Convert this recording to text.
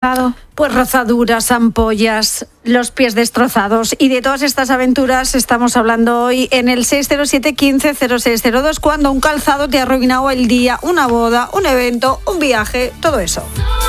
Pues rozaduras, ampollas, los pies destrozados, y de todas estas aventuras estamos hablando hoy en el 607 15 0602, cuando un calzado te ha arruinado el día, una boda, un evento, un viaje, todo eso.